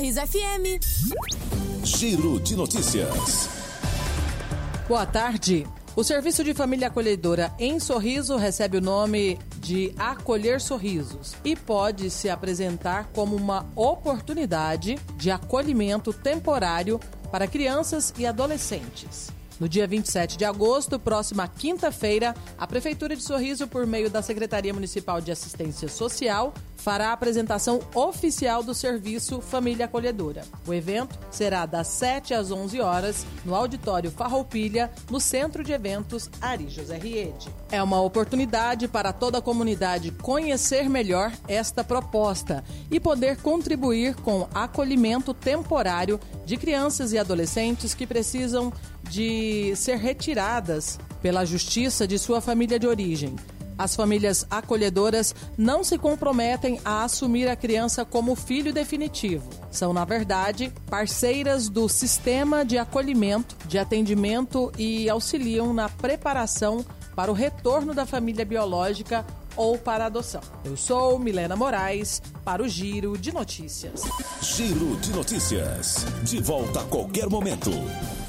Sorriso FM. Giro de notícias. Boa tarde. O Serviço de Família Acolhedora em Sorriso recebe o nome de Acolher Sorrisos e pode se apresentar como uma oportunidade de acolhimento temporário para crianças e adolescentes. No dia 27 de agosto, próxima quinta-feira, a Prefeitura de Sorriso, por meio da Secretaria Municipal de Assistência Social, fará a apresentação oficial do Serviço Família Acolhedora. O evento será das 7 às 11 horas no Auditório Farroupilha, no Centro de Eventos Ari José Riede. É uma oportunidade para toda a comunidade conhecer melhor esta proposta e poder contribuir com acolhimento temporário de crianças e adolescentes que precisam de ser retiradas pela justiça de sua família de origem. As famílias acolhedoras não se comprometem a assumir a criança como filho definitivo. São, na verdade, parceiras do sistema de acolhimento, de atendimento e auxiliam na preparação para o retorno da família biológica ou para a adoção. Eu sou Milena Moraes para o Giro de Notícias. Giro de Notícias. De volta a qualquer momento.